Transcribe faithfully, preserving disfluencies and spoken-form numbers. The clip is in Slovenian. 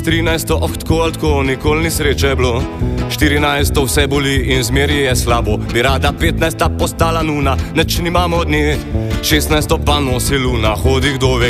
S trinajsto, oh, tako ali tako, nikoli ni sreče bilo. Štirinajsto vse boli in zmeri je slabo. Bi rada petnajsta postala nuna, neč nimamo dni. Šestnajsto pa nosi luna, hodi kdo ve